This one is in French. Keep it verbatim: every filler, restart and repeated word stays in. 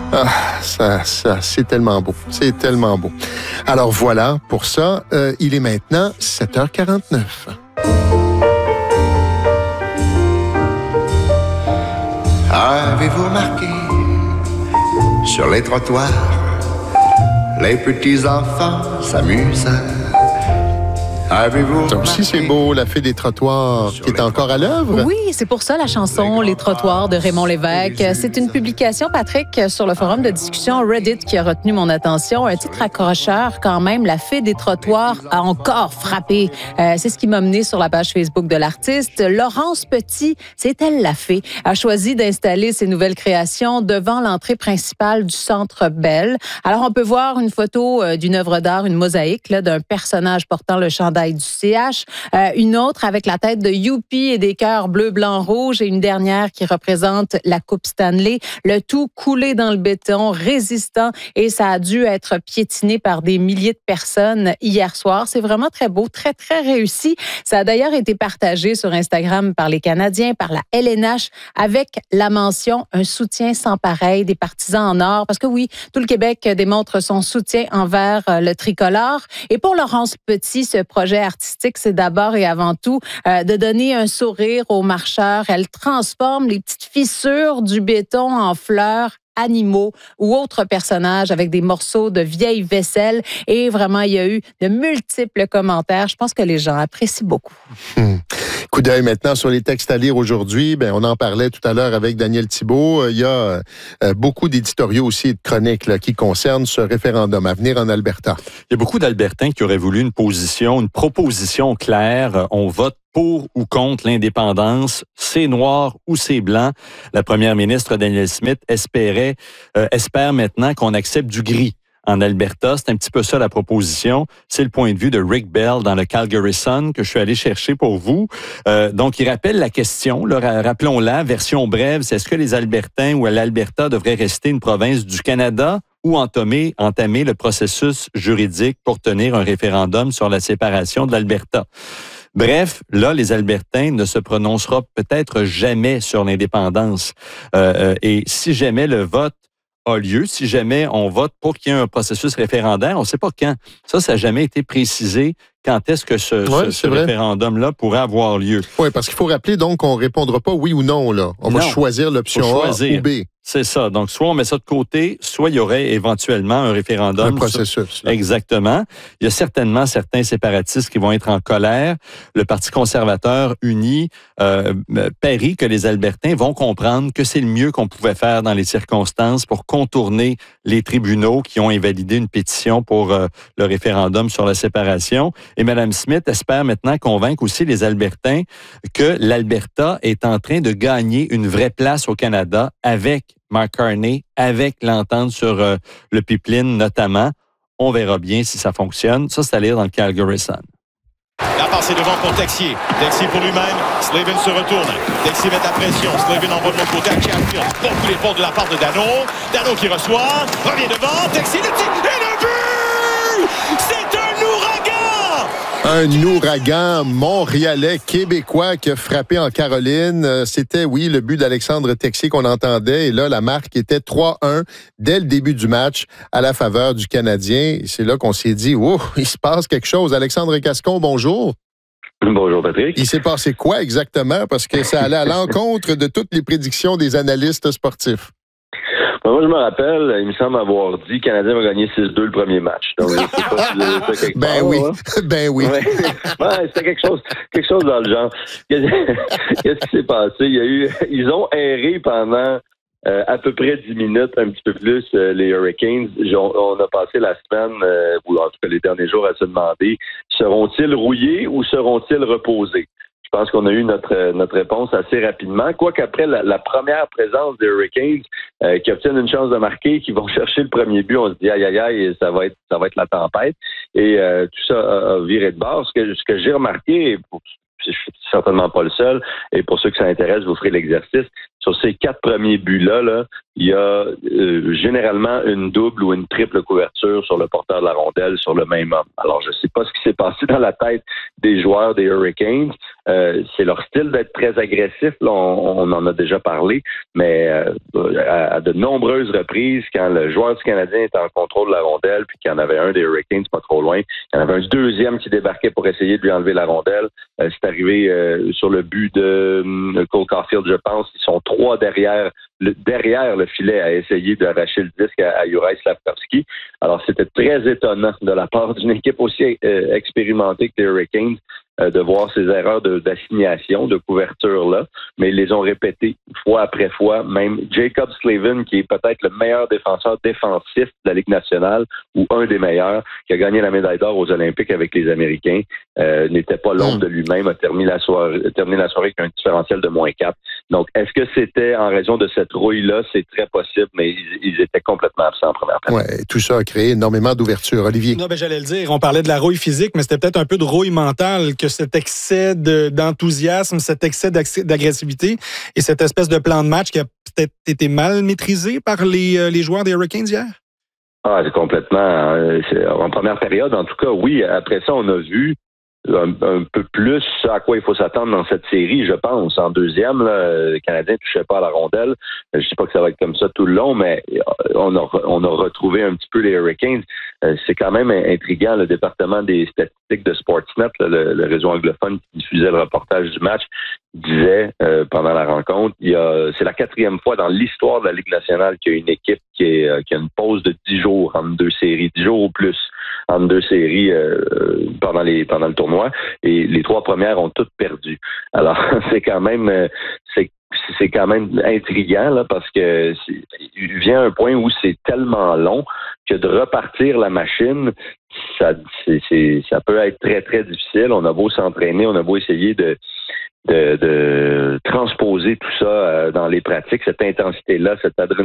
Ah, ça, ça, c'est tellement beau. C'est tellement beau. Alors voilà, pour ça, euh, il est maintenant sept heures quarante-neuf. Avez-vous remarqué sur les trottoirs, les petits enfants s'amusent? Avez-vous Ça aussi, c'est beau, la fée des trottoirs qui est encore à l'œuvre. Oui, c'est pour ça la chanson Les trottoirs de Raymond Lévesque. C'est une publication, Patrick, sur le forum de discussion Reddit qui a retenu mon attention. Un titre accrocheur quand même. La fée des trottoirs a encore frappé. Euh, c'est ce qui m'a mené sur la page Facebook de l'artiste. Laurence Petit, c'est elle la fée, a choisi d'installer ses nouvelles créations devant l'entrée principale du Centre Bell. Alors, on peut voir une photo euh, d'une œuvre d'art, une mosaïque là, d'un personnage portant le chandail du C H, euh, une autre avec la tête de Youpi et des cœurs bleu, blanc, rouge, et une dernière qui représente la Coupe Stanley. Le tout coulé dans le béton, résistant, et ça a dû être piétiné par des milliers de personnes hier soir. C'est vraiment très beau, très, très réussi. Ça a d'ailleurs été partagé sur Instagram par les Canadiens, par la L N H, avec la mention « Un soutien sans pareil des partisans en or ». Parce que oui, tout le Québec démontre son soutien envers le tricolore. Et pour Laurence Petit, ce projet artistique, c'est d'abord et avant tout euh, de donner un sourire aux marcheurs. Elle transforme les petites fissures du béton en fleurs, animaux ou autres personnages avec des morceaux de vieille vaisselle. Et vraiment, il y a eu de multiples commentaires. Je pense que les gens apprécient beaucoup. Hum. Coup d'œil maintenant sur les textes à lire aujourd'hui. Ben, on en parlait tout à l'heure avec Daniel Thibault. Il y a euh, beaucoup d'éditoriaux aussi et de chroniques là, qui concernent ce référendum à venir en Alberta. Il y a beaucoup d'Albertains qui auraient voulu une position, une proposition claire. On vote pour ou contre l'indépendance, c'est noir ou c'est blanc. La première ministre Danielle Smith espérait, euh, espère maintenant qu'on accepte du gris en Alberta. C'est un petit peu ça la proposition. C'est le point de vue de Rick Bell dans le Calgary Sun que je suis allé chercher pour vous. Euh, donc, il rappelle la question, là, rappelons-la, version brève, c'est est-ce que les Albertains ou l'Alberta devraient rester une province du Canada ou entamer, entamer le processus juridique pour tenir un référendum sur la séparation de l'Alberta? Bref, là, les Albertains ne se prononceront peut-être jamais sur l'indépendance. Euh, euh, et si jamais le vote a lieu, si jamais on vote pour qu'il y ait un processus référendaire, on ne sait pas quand. Ça, ça n'a jamais été précisé. Quand est-ce que ce, ouais, ce, ce référendum-là pourrait avoir lieu? Oui, parce qu'il faut rappeler donc qu'on ne répondra pas oui ou non. Là. On non, va choisir l'option A ou B. C'est ça. Donc, soit on met ça de côté, soit il y aurait éventuellement un référendum. Un processus. Là. Exactement. Il y a certainement certains séparatistes qui vont être en colère. Le Parti conservateur uni euh, parie que les Albertains vont comprendre que c'est le mieux qu'on pouvait faire dans les circonstances pour contourner les tribunaux qui ont invalidé une pétition pour euh, le référendum sur la séparation. Et Mme Smith espère maintenant convaincre aussi les Albertains que l'Alberta est en train de gagner une vraie place au Canada avec Mark Carney, avec l'entente sur euh, le pipeline notamment. On verra bien si ça fonctionne. Ça, c'est à lire dans le Calgary Sun. La passe est devant pour Texier. Texier pour lui-même. Slavin se retourne. Texier met la pression. Slavin envoie de l'autre côté à Chatfield. Beaucoup d'efforts de la part de Dano. Dano qui reçoit. Revient devant. Texier le tir. Et le but! C'est un ouragan! Un ouragan montréalais québécois qui a frappé en Caroline. C'était, oui, le but d'Alexandre Texier qu'on entendait. Et là, la marque était trois un dès le début du match à la faveur du Canadien. Et c'est là qu'on s'est dit, oh, il se passe quelque chose. Alexandre Gascon, bonjour. Bonjour, Patrick. Il s'est passé quoi exactement? Parce que ça allait à l'encontre de toutes les prédictions des analystes sportifs. Moi, je me rappelle, il me semble avoir dit que le Canadien va gagner six deux le premier match. Donc, je sais pas si vous avez fait quelque ben, part, oui. Hein? ben oui. Ouais. Ouais, c'était quelque chose, quelque chose dans le genre. Qu'est-ce qui s'est passé? Il y a eu, ils ont erré pendant euh, à peu près dix minutes, un petit peu plus, euh, les Hurricanes. On, on a passé la semaine, euh, ou en tout cas les derniers jours, à se demander, seront-ils rouillés ou seront-ils reposés? Je pense qu'on a eu notre notre réponse assez rapidement. Quoiqu'après la, la première présence des Hurricanes euh, qui obtiennent une chance de marquer, qui vont chercher le premier but, on se dit aïe aïe aïe, ça va être ça va être la tempête. Et euh, tout ça a, a viré de bord. Ce que ce que j'ai remarqué, et pour, je suis certainement pas le seul, et pour ceux que ça intéresse, vous ferez l'exercice. sur ces quatre premiers buts-là, là, il y a euh, généralement une double ou une triple couverture sur le porteur de la rondelle sur le même homme. Alors, je ne sais pas ce qui s'est passé dans la tête des joueurs des Hurricanes. Euh, c'est leur style d'être très agressif, là, on, on en a déjà parlé, mais euh, à, à de nombreuses reprises, quand le joueur du Canadien était en contrôle de la rondelle, puis qu'il y en avait un des Hurricanes pas trop loin, il y en avait un deuxième qui débarquait pour essayer de lui enlever la rondelle. Euh, c'est arrivé euh, sur le but de euh, Cole Caulfield, je pense. Ils sont trois derrière le, derrière le filet à essayer d'arracher le disque à, à Juraj Slafkovský. Alors, c'était très étonnant de la part d'une équipe aussi euh, expérimentée que les Hurricanes euh, de voir ces erreurs de, d'assignation, de couverture-là, mais ils les ont répétées fois après fois. Même Jacob Slavin, qui est peut-être le meilleur défenseur défensif de la Ligue nationale, ou un des meilleurs, qui a gagné la médaille d'or aux Olympiques avec les Américains, euh, n'était pas l'ombre de lui-même, a terminé la soirée, terminé la soirée avec un différentiel de moins quatre. Donc, est-ce que c'était en raison de cette rouille-là? C'est très possible, mais ils, ils étaient complètement absents en première partie. Ouais, tout ça a créé énormément d'ouverture. Olivier? Non, ben, j'allais le dire. On parlait de la rouille physique, mais c'était peut-être un peu de rouille mentale, que cet excès de, d'enthousiasme, cet excès d'agressivité et cette espèce de plan de match qui a peut-être été mal maîtrisé par les, les joueurs des Hurricanes hier? Ah, c'est complètement. Euh, c'est, en première période, en tout cas, oui. Après ça, on a vu un, un peu plus à quoi il faut s'attendre dans cette série, je pense. En deuxième, là, le Canadien ne touchait pas à la rondelle. Je ne dis pas que ça va être comme ça tout le long, mais on a, on a retrouvé un petit peu les Hurricanes. C'est quand même intriguant, le département des statistiques de Sportsnet, là, le, le réseau anglophone qui diffusait le reportage du match, disait euh, pendant la rencontre, il y a, c'est la quatrième fois dans l'histoire de la Ligue nationale qu'il y a une équipe qui, est, qui a une pause de dix jours entre deux séries, dix jours ou plus entre deux séries euh, pendant les pendant le tournoi, et les trois premières ont toutes perdu. Alors c'est quand même euh, c'est c'est quand même intriguant là, parce que c'est, il vient un point où c'est tellement long que de repartir la machine, ça c'est, c'est ça peut être très très difficile. On a beau s'entraîner, on a beau essayer de de, de transposer tout ça euh, dans les pratiques, cette intensité là, cette adrénaline